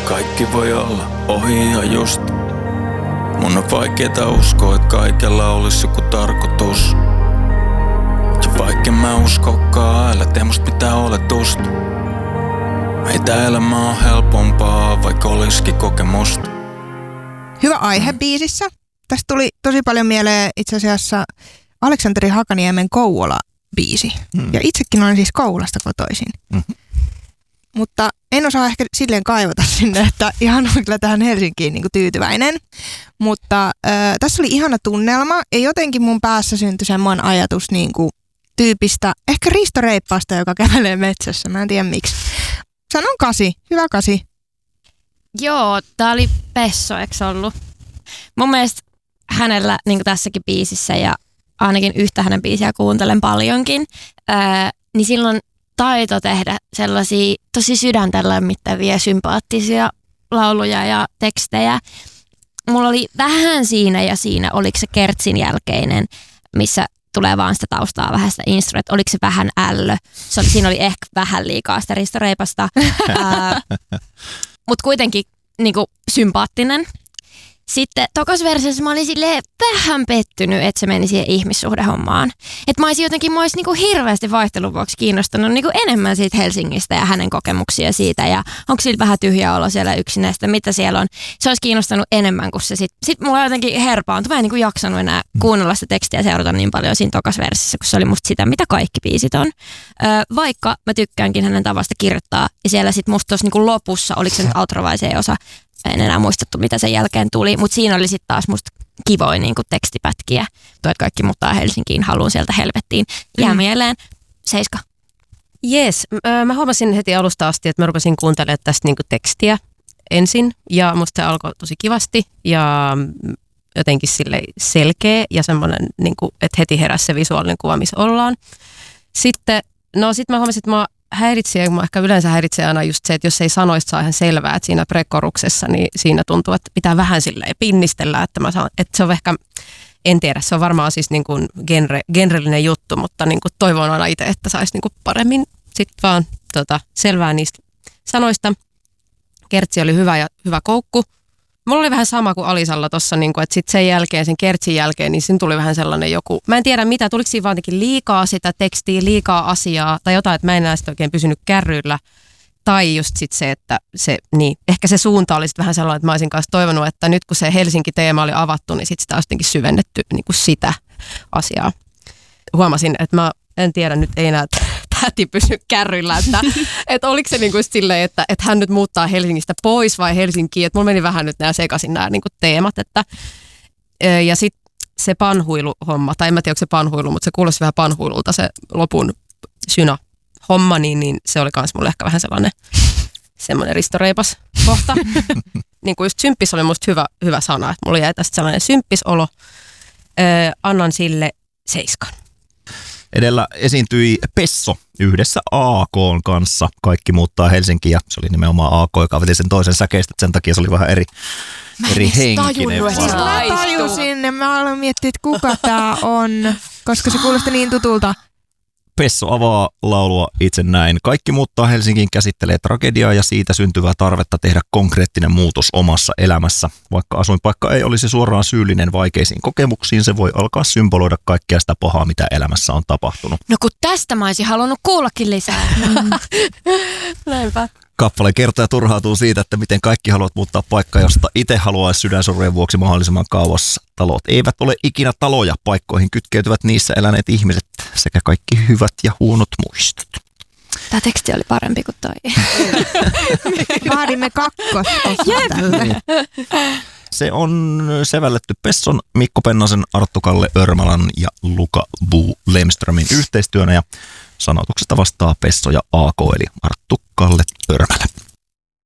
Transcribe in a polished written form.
Kaikki voi olla ohi ja just. Mun on vaikeeta uskoa, että kaikella olisi joku tarkoitus. Ja vaikka mä uskokaan, älä tee musta mitään oletusta. Ei tää elämä on helpompaa, vaikka olisikin kokemusta. Hyvä aihe biisissä. Tästä tuli tosi paljon mieleen itse asiassa Aleksanteri Hakaniemen Kouvola-biisi. Ja itsekin olen siis Kouvolasta kotoisin. Mutta en osaa ehkä silleen kaivata sinne, että ihan on kyllä tähän Helsinkiin niin kuin tyytyväinen. Mutta tässä oli ihana tunnelma ja jotenkin mun päässä syntyi semmoinen ajatus niin kuin tyypistä, ehkä Risto Reippaasta, joka kävelee metsässä. Mä en tiedä miksi. Sanon 8. Hyvä 8. Joo, tää oli Pesso, eikö ollut? Mun mielestä hänellä niin kuin tässäkin biisissä ja ainakin yhtä hänen biisiä kuuntelen paljonkin, niin silloin taito tehdä sellaisia tosi sydäntä lämmittäviä, sympaattisia lauluja ja tekstejä. Mulla oli vähän siinä ja siinä, oliko se Kertsin jälkeinen, missä tulee vaan sitä taustaa vähän sitä instru, että oliko se vähän ällö. Siinä oli ehkä vähän liikaa sitä Risto Reipasta, mutta kuitenkin niinku sympaattinen. Sitten tokas versiossa mä olin silleen vähän pettynyt, että se meni siihen ihmissuhdehommaan. Että mä olisi niinku hirveästi vaihtelun vuoksi kiinnostunut niinku enemmän siitä Helsingistä ja hänen kokemuksia siitä. Ja onko sillä vähän tyhjä olo siellä yksinäistä, mitä siellä on. Se olisi kiinnostanut enemmän kuin se sit mulla jotenkin herpaantui. Mä en niinku jaksanut enää kuunnella sitä tekstiä ja seurata niin paljon siinä tokas versiossa, kun se oli musta sitä, mitä kaikki biisit on. Vaikka mä tykkäänkin hänen tavasta kirjoittaa. Ja siellä sit musta tuossa niinku lopussa, oliko se nyt outro vai se osa, en enää muistettu, mitä sen jälkeen tuli, mutta siinä oli sitten taas musta kivoin niin tekstipätkiä. Tuo, että kaikki muuttaa Helsinkiin, haluun sieltä helvettiin. Jää mieleen. 7. Jes, mä huomasin heti alusta asti, että mä rupesin kuuntelemaan tästä niinku tekstiä ensin. Ja musta se alkoi tosi kivasti ja jotenkin sille selkeä ja semmoinen, niinku, että heti heräsi se visuaalinen kuva, missä ollaan. Sitten mä huomasin, että mä ehkä yleensä häiritsee aina just se, että jos ei sanoista saa ihan selvää, että siinä prekoruksessa, niin siinä tuntuu, että pitää vähän silleen pinnistellä, että se on ehkä, en tiedä, se on varmaan siis niin kuin genrellinen juttu, mutta niin kuin toivon aina itse, että saisi niin kuin paremmin sitten vaan selvää niistä sanoista. Kertsi oli hyvä koukku. Mulla oli vähän sama kuin Alisalla tuossa, niin että sitten sen jälkeen, sen Kertsin jälkeen, niin siinä tuli vähän sellainen joku, mä en tiedä mitä, tuliko siinä vaan liikaa sitä tekstiä, liikaa asiaa tai jotain, että mä en enää sitä oikein pysynyt kärryillä. Tai just sitten se, että ehkä se suunta oli sitten vähän sellainen, että mä olisin kanssa toivonut, että nyt kun se Helsinki-teema oli avattu, niin sitten sitä olisi jotenkin syvennetty niin kuin sitä asiaa. Huomasin, että mä en tiedä, nyt ei enää täti pysy kärryillä, että oliko se niinku silleen, että hän nyt muuttaa Helsingistä pois vai Helsinkiin, että mulla meni vähän nyt nämä sekaisin nämä niinku teemat, ja sitten se panhuiluhomma, tai en mä tiedä, onko se panhuilu, mutta se kuulosti vähän panhuilulta se lopun syna-homma, niin se oli kans mulle ehkä vähän semmoinen Risto Reipas kohta. Niin kuin just symppis oli musta hyvä sana, että mulla jäi tästä sellainen symppisolo, annan sille 7. Edellä esiintyi Pesso yhdessä AK:n kanssa. Kaikki muuttaa Helsinkiin ja se oli nimenomaan AK, joka veti sen toisen säkeistä, sen takia se oli vähän eri henkinen. Mä tajusin ja mä aloin miettiä, että kuka tää on, koska se kuulosti niin tutulta. Pesso avaa laulua itse näin. Kaikki muuttaa Helsinkiin käsittelee tragediaa ja siitä syntyvää tarvetta tehdä konkreettinen muutos omassa elämässä. Vaikka asuinpaikka ei olisi suoraan syyllinen vaikeisiin kokemuksiin, se voi alkaa symboloida kaikkea sitä pahaa, mitä elämässä on tapahtunut. No kun tästä mä olisin halunnut kuullakin lisää. Näinpä. Kappale kertoo ja turhautuu siitä, että miten kaikki haluavat muuttaa paikkaa, josta itse haluaisi sydänsorrojen vuoksi mahdollisimman kauas. Talot eivät ole ikinä taloja, paikkoihin kytkeytyvät niissä eläneet ihmiset sekä kaikki hyvät ja huonot muistot. Tämä teksti oli parempi kuin toi. Vaadimme kakkososaa. Se on sävelletty Pesson, Mikko Pennasen, Arttu Kalle Örmälän ja Luka Bu Lemströmin yhteistyönä ja sanotuksesta vastaa Pesso ja AK eli Arttu Kalle Örmälä.